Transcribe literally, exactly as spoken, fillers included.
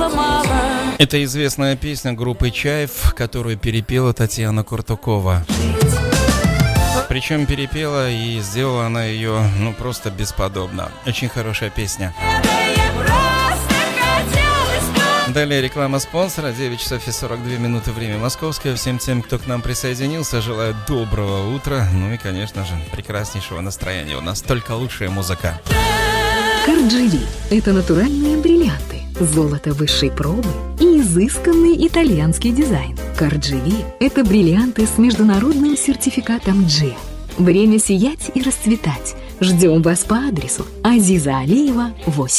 Это известная песня группы «Чайф», которую перепела Татьяна Куртукова. Причем перепела и сделала она ее, ну, просто бесподобно. Очень хорошая песня. Далее реклама спонсора. девять часов и сорок две минуты, время московское. Всем тем, кто к нам присоединился, желаю доброго утра. Ну и, конечно же, прекраснейшего настроения. У нас только лучшая музыка. Карджили – это натуральные бриллианты, золото высшей пробы и изысканный итальянский дизайн. Карджили – это бриллианты с международным сертификатом джи. Время сиять и расцветать. Ждем вас по адресу Азиза Алиева, восемь.